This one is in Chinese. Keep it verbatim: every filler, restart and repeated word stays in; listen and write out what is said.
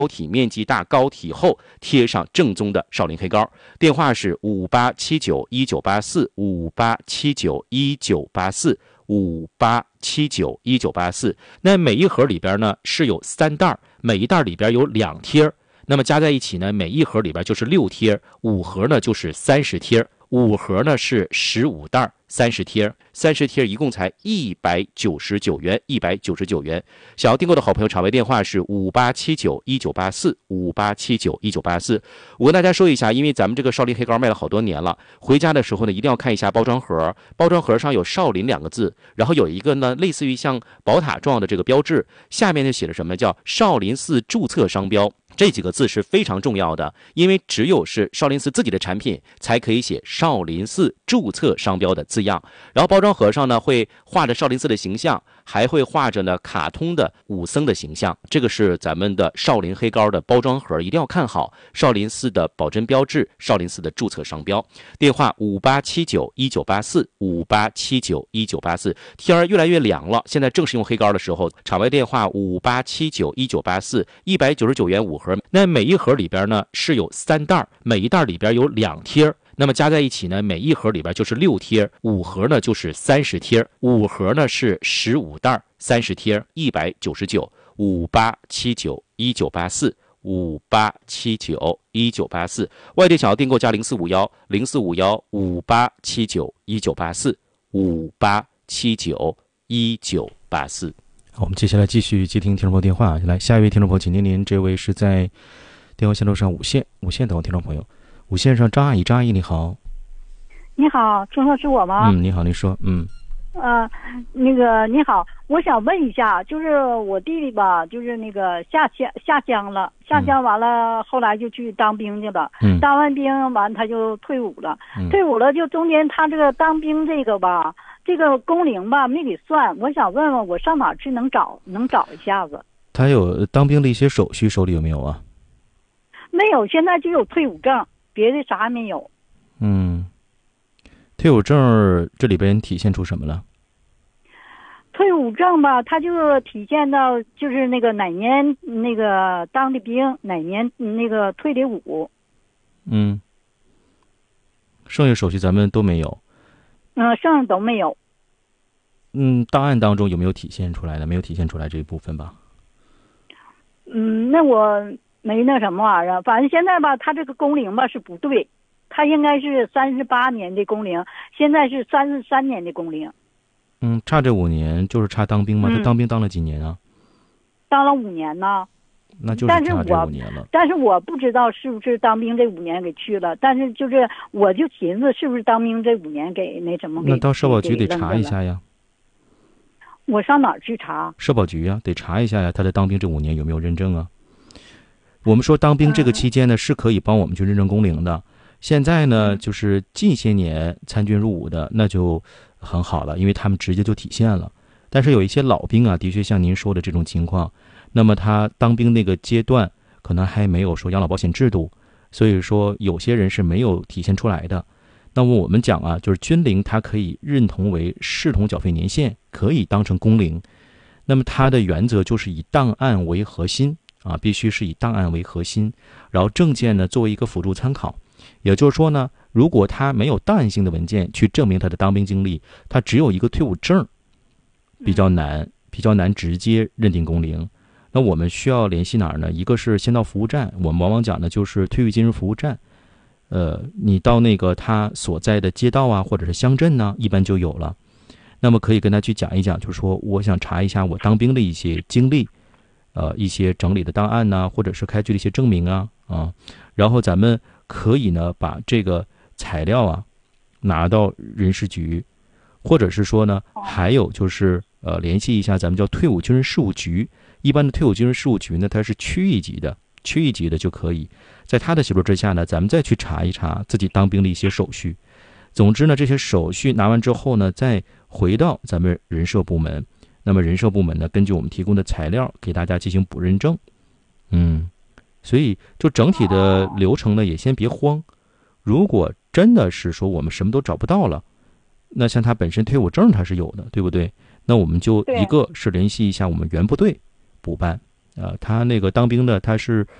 高体面积大、高体厚，贴上正宗的少林黑膏。电话是五八七九一九八四五八七九一九八四五八七九一九八四。那每一盒里边呢是有三袋，每一袋里边有两贴，那么加在一起呢，每一盒里边就是六贴，五盒呢就是三十贴，五盒呢是十五袋。三十贴，三十贴一共才一百九十九元，一百九十九元。想要订购的好朋友，场外电话是五八七九一九八四，五八七九一九八四。我跟大家说一下，因为咱们这个少林黑膏卖了好多年了，回家的时候呢，一定要看一下包装盒，包装盒上有少林两个字，然后有一个呢类似于像宝塔状的这个标志，下面就写了什么叫少林寺注册商标。这几个字是非常重要的，因为只有是少林寺自己的产品才可以写少林寺注册商标的字样。然后包装盒上呢会画着少林寺的形象，还会画着呢卡通的武僧的形象。这个是咱们的少林黑膏的包装盒，一定要看好少林寺的保真标志，少林寺的注册商标。电话五八七九一九八四，五八七九一九八四。天儿越来越凉了，现在正是用黑膏的时候。场外电话五八七九一九八四，一百九十九元五盒。那每一盒里边呢是有三袋，每一袋里边有两贴，那么加在一起呢，每一盒里边就是六贴，五盒呢就是三十贴，五盒呢是十五袋，三十贴，一百九十九。五八七九一九八四，五八七九一九八四。外地想要订购加零四五幺零四五幺五八七九一九八四，五八七九一九八四。 好，我们接下来继续接听听众朋友电话。来，下一位听众朋友，请您您，这位是在电话线路上五线五线等听众朋友，五线上张阿姨，张阿姨你好。 你好，听说是我吗？ 嗯，你好，您说。嗯。 呃，那个你好，我想问一下，就是我弟弟吧，就是那个下乡下乡了，下乡完了，嗯、后来就去当兵去了。嗯。当完兵完他就退伍了，嗯、退伍了就中间他这个当兵这个吧。这个工龄吧没给算，我想问问我上哪去能找能找一下子？ 他有当兵的一些手续手里有没有啊？ 没有，现在就有退伍证，别的啥还没有。 嗯，退伍证这里边体现出什么了？ 退伍证吧，它就体现到就是那个哪年那个当的兵，哪年那个退的伍。 嗯，剩下手续咱们都没有。 嗯，剩下都没有。 嗯，档案当中有没有体现出来的？没有体现出来这一部分吧？ 嗯，那我没那什么玩意儿。反正现在吧，他这个工龄吧是不对，他应该是三十八年的工龄，现在是三十三年的工龄。 嗯，差这五年就是差当兵吗？ 嗯、 他当兵当了几年啊？ 当了五年呢。 那就是差这五年了。 但是我不知道是不是当兵这五年给去了，但是就是我就寻思是不是当兵这五年给那什么给。 那到社保局得查一下呀。 我上哪儿去查？ 社保局呀，得查一下呀，他的当兵这五年有没有认证啊？我们说当兵这个期间呢，嗯、是可以帮我们去认证工龄的。现在呢，就是近些年参军入伍的，那就很好了，因为他们直接就体现了。但是有一些老兵啊，的确像您说的这种情况。那么他当兵那个阶段可能还没有说养老保险制度，所以说有些人是没有体现出来的。那么我们讲啊，就是军龄它可以认同为视同缴费年限，可以当成工龄。那么它的原则就是以档案为核心啊，必须是以档案为核心，然后证件呢作为一个辅助参考。也就是说呢，如果他没有档案性的文件去证明他的当兵经历，他只有一个退伍证，比较难，比较难直接认定工龄。那我们需要联系哪儿呢？一个是先到服务站，我们往往讲的就是退役军人服务站。呃，你到那个他所在的街道啊，或者是乡镇呢，一般就有了。那么可以跟他去讲一讲，就是说我想查一下我当兵的一些经历，呃，一些整理的档案呐、啊，或者是开具的一些证明啊啊。然后咱们可以呢把这个材料啊拿到人事局，或者是说呢，还有就是呃联系一下咱们叫退伍军人事务局。一般的退伍军人事务局呢，它是区域级的，区域级的就可以，在他的协助之下呢，咱们再去查一查自己当兵的一些手续。总之呢，这些手续拿完之后呢，再回到咱们人社部门，那么人社部门呢，根据我们提供的材料给大家进行补认证。嗯，所以就整体的流程呢，也先别慌。如果真的是说我们什么都找不到了，那像他本身退伍证他是有的，对不对？那我们就一个是联系一下我们原部队补办， 呃，他那个当兵的他是